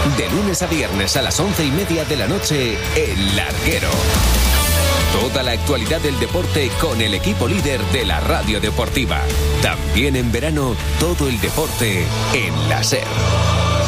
De lunes a viernes a las 11:30 de la noche, El Larguero. Toda la actualidad del deporte con el equipo líder de la radio deportiva. También en verano, todo el deporte en la SER.